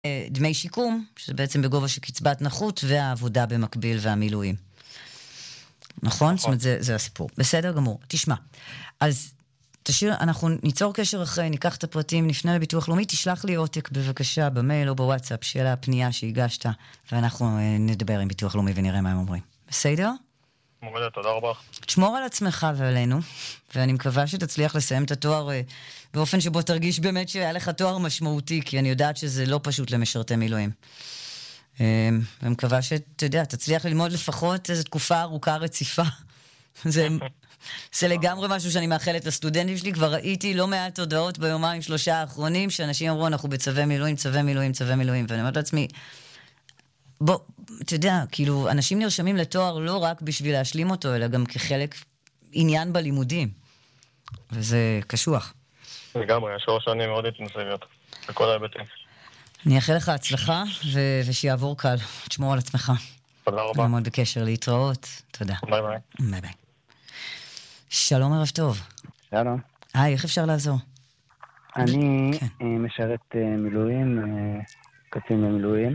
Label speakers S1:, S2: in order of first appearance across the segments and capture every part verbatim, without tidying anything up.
S1: דמי שיקום, שזה בעצם בגובה של קצבת נכות, והעבודה במקביל והמילואים. נכון? זאת אומרת, זה, זה הסיפור. בסדר גמור. תשמע. אז תשאיר, אנחנו ניצור קשר אחרי, ניקח את הפרטים, נפנה לביטוח לאומי, תשלח לי עותק בבקשה במייל או בוואטסאפ של הפנייה שהגשת, ואנחנו נדבר עם ביטוח לאומי ונראה מה הם אומרים. בסדר?
S2: מורדה, תודה רבה.
S1: תשמור על עצמך ועלינו, ואני מקווה שתצליח לסיים את התואר באופן שבו תרגיש באמת שהיה לך תואר משמעותי, כי אני יודעת שזה לא פשוט למשרתי מילואים. ואני מקווה שאתה יודע, תצליח ללמוד לפחות איזו תקופה ארוכה רציפה. זה, זה לגמרי משהו שאני מאחלת לסטודנטים שלי. כבר ראיתי לא מעט הודעות ביומיים שלושה האחרונים, שאנשים אמרו, אנחנו בצווי מילואים, צווי מילואים, צווי מילואים. ואני אומרת לעצמי, בוא, אתה יודע, כאילו, אנשים נרשמים לתואר לא רק בשביל להשלים אותו, אלא גם כחלק עניין בלימודים. וזה קשוח.
S2: לגמרי, שלוש שנים מאוד אינטנסיביות, בכל ההיבטים.
S1: אני אאחל לך הצלחה, ו- ושיעבור קל. תשמור על עצמך.
S2: תודה רבה.
S1: נעמוד בקשר להתראות. תודה.
S2: ביי ביי.
S1: ביי ביי. שלום, ערב טוב.
S3: שלום.
S1: היי, איך אפשר לעזור?
S3: אני
S1: כן.
S3: משרת מילואים, קצין במילואים.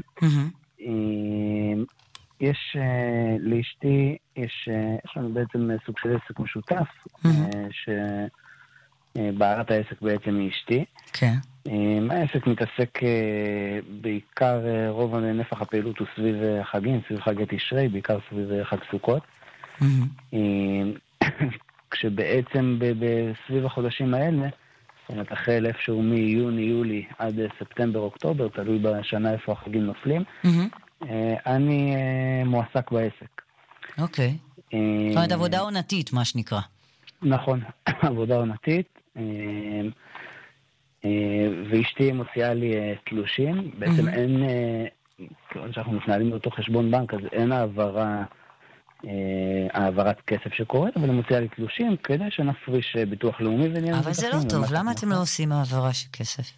S3: יש לאשתי, יש יש לנו בעצם סוג של עסק משותף, שבעלת העסק בעצם היא אשתי.
S1: כן.
S3: העסק מתעסק בעיקר, רוב נפח הפעילות הוא סביב החגים, סביב חגי תשרי, בעיקר סביב חג סוכות. כשבעצם בסביב החודשים האלה, זאת אומרת, החל איפשהו מיוני, יולי עד ספטמבר, אוקטובר, תלוי בשנה איפה החגים נופלים, אני מועסק בעסק.
S1: אוקיי. זאת אומרת, עבודה עונתית, מה שנקרא. נכון,
S3: עבודה עונתית. ואשתי מוציאה לי תלושים. בעצם אין, כיוון שאנחנו מתנהלים באותו חשבון בנק, אז אין העברה, העברת כסף שקורית, אבל היא מוציאה לי תלושים כדי שנפריש ביטוח לאומי ונהיה...
S1: אבל זה לא טוב, למה אתם לא עושים העברה של כסף?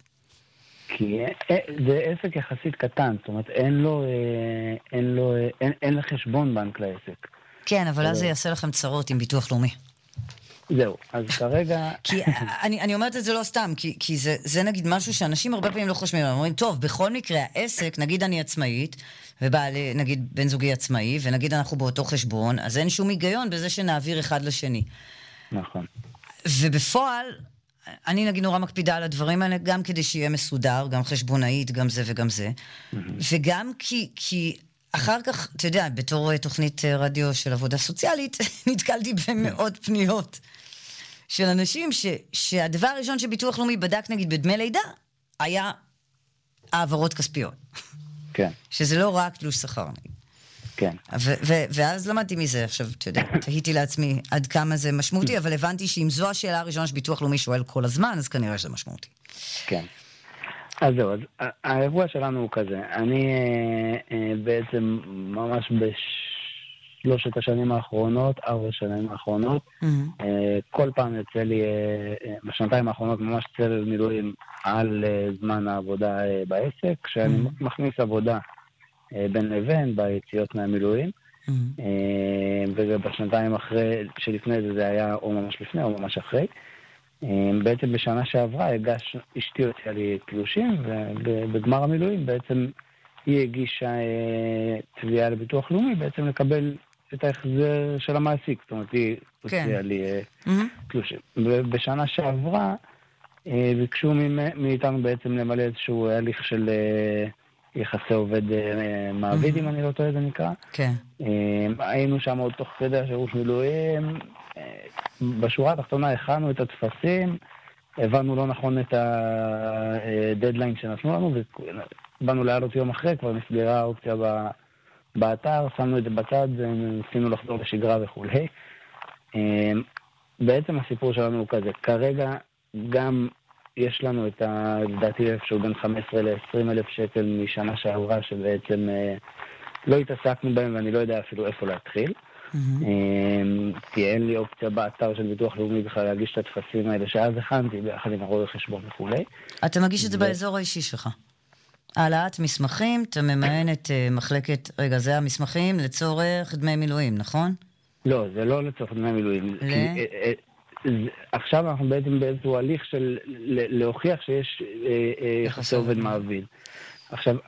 S3: כי זה עסק יחסית קטן, זאת אומרת, אין לו, אין לו, אין, אין לחשבון בנק לעסק.
S1: כן, אבל אז זה יעשה לכם צרות עם ביטוח לאומי.
S3: זהו, אז כרגע...
S1: כי אני, אני אומרת את זה לא סתם, כי, כי זה, זה נגיד משהו שאנשים הרבה פעמים לא חושבים, הם אומרים, טוב, בכל מקרה העסק, נגיד אני עצמאית, ובעל, נגיד בן זוגי עצמאי, ונגיד אנחנו באותו חשבון, אז אין שום היגיון בזה שנעביר אחד לשני.
S3: נכון.
S1: ובפועל, אני נגיד נורא מקפידה על הדברים האלה, גם כדי שיהיה מסודר, גם חשבונאית, גם זה וגם זה, וגם כי... כי אחר כך, אתה יודע, בתור תוכנית רדיו של עבודה סוציאלית, נתקלתי במאות פניות של אנשים ש, שהדבר הראשון שביטוח לאומי בדק, נגיד, בדמי לידה, היה העברות כספיות.
S3: כן.
S1: שזה לא רק תלוש שכר.
S3: כן.
S1: ו- ו- ואז למדתי מזה, עכשיו, אתה יודע, תהיתי לעצמי עד כמה זה משמעותי, אבל הבנתי שאם זו השאלה הראשונה שביטוח לאומי שואל כל הזמן, אז כנראה שזה משמעותי.
S3: כן. אז זהו, אז האירוע שלנו הוא כזה. אני אה, בעצם ממש בשלושת השנים האחרונות, ארבע שנים האחרונות, mm-hmm. אה, כל פעם יוצא לי, אה, בשנתיים האחרונות ממש צל מילואים על אה, זמן העבודה אה, בעסק, כשאני mm-hmm. מכניס עבודה אה, בין לבין ביציאות מהמילואים, mm-hmm. אה, ובשנתיים אחרי, שלפני זה זה היה או ממש לפני או ממש אחרי, בעצם בשנה שעברה הגש, אשתי הוציאה לי תלושים, ובגמר המילואים בעצם היא הגישה תביעה לביטוח לאומי, בעצם לקבל את ההחזר של המעסיק, זאת אומרת, היא הוציאה לי תלושים. ובשנה שעברה ביקשו מאיתנו בעצם למלא איזשהו הליך של יחסי עובד מעביד, אם אני לא טועה, זה נקרא.
S1: כן.
S3: היינו שם עוד תוך כדי השירות מילואים, בשורה התחתונה הכנו את התפסים, הבנו לא נכון את הדדליין שנתנו לנו, ובאנו לעלות יום אחרי, כבר נסגרה האופציה באתר, שמנו את זה בצד, וניסינו לחזור לשגרה וכו'. בעצם הסיפור שלנו הוא כזה, כרגע גם יש לנו את לדעתי איפשהו בין חמש עשרה ל-עשרים אלף שקל משנה שעברה, שבעצם לא התעסקנו בהם, ואני לא יודע אפילו איפה להתחיל. כי אין לי אופציה באתר של ביטוח לאומי בכלל להגיש את התפסים האלה שאז הכנתי ביחד עם הרואה חשבון וכו'.
S1: אתה מגיש את זה באזור האישי שלך. העלאת מסמכים, אתה ממען את מחלקת, רגע, זה המסמכים לצורך דמי מילואים, נכון?
S3: לא, זה לא לצורך דמי מילואים. עכשיו אנחנו בעצם באיזשהו הליך של להוכיח שיש יחסי עובד מעביד. עכשיו,